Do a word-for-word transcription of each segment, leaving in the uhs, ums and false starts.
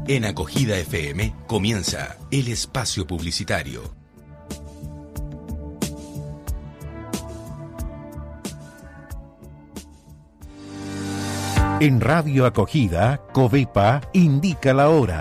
En Acogida F M comienza el espacio publicitario. En Radio Acogida, Covepa indica la hora.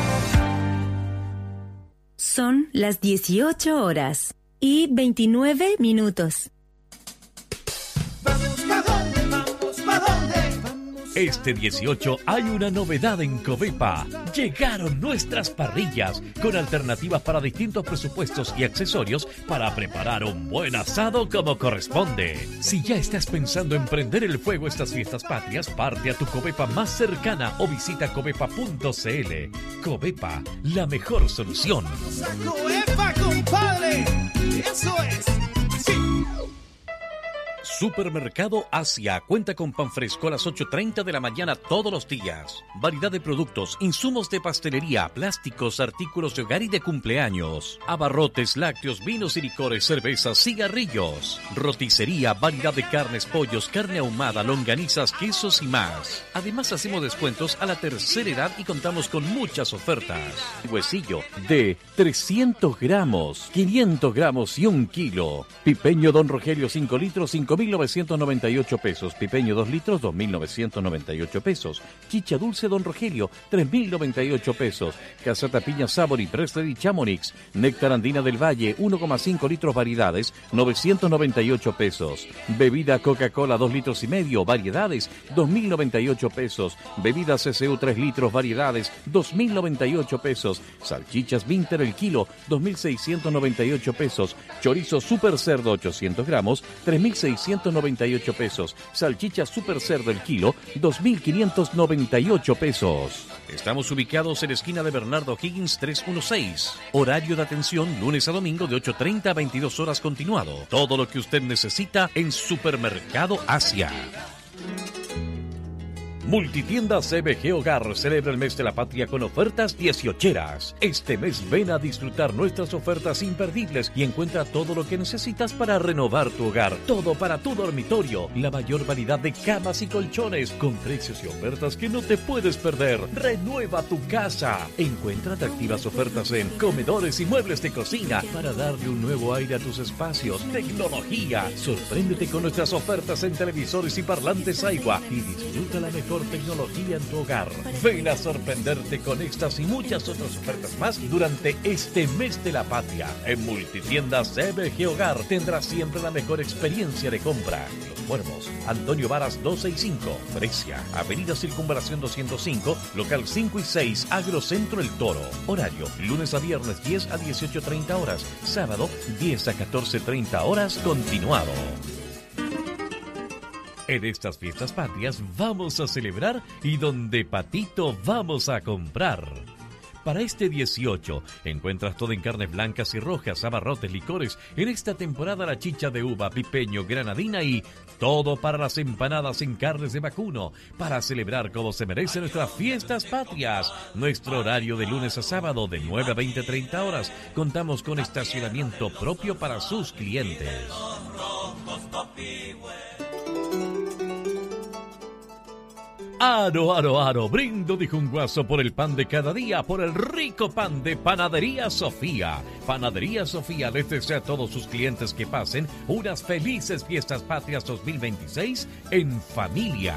Son las dieciocho horas y veintinueve minutos. Vamos, ¿pa' dónde? Vamos, ¿pa' dónde? Este dieciocho hay una novedad en Covepa. Llegaron nuestras parrillas con alternativas para distintos presupuestos y accesorios para preparar un buen asado como corresponde. Si ya estás pensando en prender el fuego estas fiestas patrias, parte a tu Covepa más cercana o visita covepa punto c l. Covepa, la mejor solución. ¡Covepa, compadre! ¡Eso es! ¡Sí! Supermercado Asia cuenta con pan fresco a las ocho y media de la mañana todos los días. Variedad de productos, insumos de pastelería, plásticos, artículos de hogar y de cumpleaños. Abarrotes, lácteos, vinos y licores, cervezas, cigarrillos. Roticería, variedad de carnes, pollos, carne ahumada, longanizas, quesos y más. Además hacemos descuentos a la tercera edad y contamos con muchas ofertas. Huesillo de trescientos gramos, quinientos gramos y un kilo. Pipeño Don Rogelio cinco litros, cinco mil novecientos noventa y ocho pesos. Pipeño dos litros, dos mil novecientos noventa y ocho pesos. Chicha dulce Don Rogelio, tres mil noventa y ocho pesos. Casata Piña Sabor y Presley Chamonix. Néctar Andina del Valle, uno coma cinco litros variedades, novecientos noventa y ocho pesos. Bebida Coca-Cola dos litros y medio, variedades, dos mil noventa y ocho pesos. Bebida C C U tres litros, variedades, dos mil noventa y ocho pesos. Salchichas Winter el kilo, dos mil seiscientos noventa y ocho pesos. Chorizo Super Cerdo ochocientos gramos, tres mil seiscientos noventa y ocho pesos. Salchicha Super Cerdo el kilo, dos mil quinientos noventa y ocho pesos. Estamos ubicados en la esquina de Bernardo Higgins trescientos dieciséis. Horario de atención lunes a domingo de ocho y media a veintidós horas continuado. Todo lo que usted necesita en Supermercado Asia. Multitienda C B G Hogar celebra el mes de la patria con ofertas dieciocheras. Este mes ven a disfrutar nuestras ofertas imperdibles y encuentra todo lo que necesitas para renovar tu hogar. Todo para tu dormitorio. La mayor variedad de camas y colchones con precios y ofertas que no te puedes perder. Renueva tu casa. Encuentra atractivas ofertas en comedores y muebles de cocina para darle un nuevo aire a tus espacios. Tecnología. Sorpréndete con nuestras ofertas en televisores y parlantes Aiwa y disfruta la mejor tecnología en tu hogar. Ven a sorprenderte con estas y muchas otras ofertas más durante este mes de la patria. En Multitienda C B G Hogar tendrás siempre la mejor experiencia de compra. Los Muermos, Antonio Varas doscientos sesenta y cinco, Fresia, Avenida Circunvalación doscientos cinco, local cinco y seis, Agrocentro El Toro. Horario, lunes a viernes diez a dieciocho y treinta horas, sábado diez a catorce y treinta horas, continuado. En estas fiestas patrias vamos a celebrar y donde Patito vamos a comprar. Para este dieciocho encuentras todo en carnes blancas y rojas, abarrotes, licores. En esta temporada la chicha de uva, pipeño, granadina y todo para las empanadas en carnes de vacuno. Para celebrar como se merecen nuestras fiestas patrias. Nuestro horario de lunes a sábado de nueve a veinte y treinta horas. Contamos con estacionamiento propio para sus clientes. Aro, aro, aro, brindo, dijo un guaso por el pan de cada día, por el rico pan de Panadería Sofía. Panadería Sofía les desea a todos sus clientes que pasen unas felices fiestas patrias dos mil veintiséis en familia.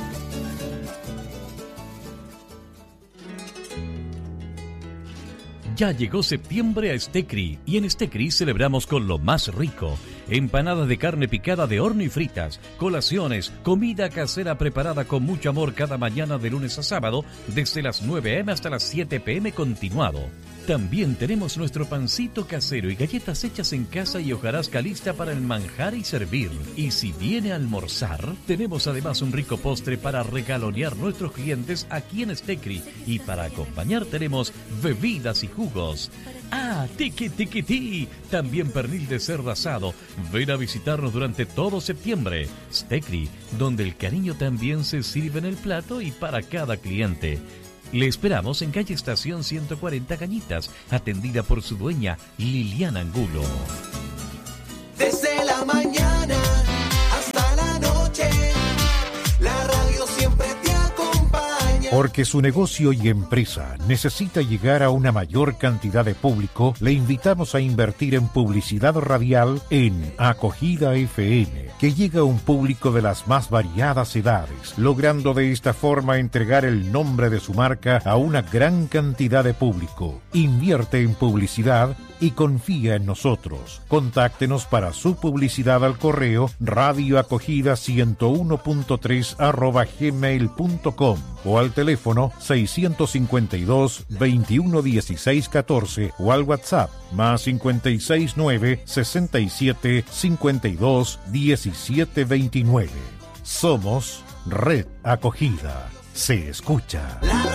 Ya llegó septiembre a Stekri y en Stekri celebramos con lo más rico. Empanadas de carne picada de horno y fritas, colaciones, comida casera preparada con mucho amor cada mañana de lunes a sábado desde las nueve a eme hasta las siete pe eme continuado. También tenemos nuestro pancito casero y galletas hechas en casa y hojarasca lista para el manjar y servir. Y si viene a almorzar, tenemos además un rico postre para regalonear nuestros clientes aquí en Stekri. Y para acompañar tenemos bebidas y jugos. ¡Ah, tiki tiki ti! También pernil de cerdo asado. Ven a visitarnos durante todo septiembre. Stekri, donde el cariño también se sirve en el plato y para cada cliente. Le esperamos en calle Estación ciento cuarenta Cañitas, atendida por su dueña Liliana Angulo. Desde la mañana hasta la noche, la radio siempre te acompaña. Porque su negocio y empresa necesita llegar a una mayor cantidad de público, le invitamos a invertir en publicidad radial en Acogida F M, que llega a un público de las más variadas edades, logrando de esta forma entregar el nombre de su marca a una gran cantidad de público. Invierte en publicidad y confía en nosotros. Contáctenos para su publicidad al correo radioacogida ciento uno punto tres arroba gmail punto com o al teléfono seiscientos cincuenta y dos, veintiuno dieciséis catorce o al WhatsApp más cincuenta y seis nueve, sesenta y siete, cincuenta y dos, diecisiete veintinueve. Somos Red Acogida. Se escucha. La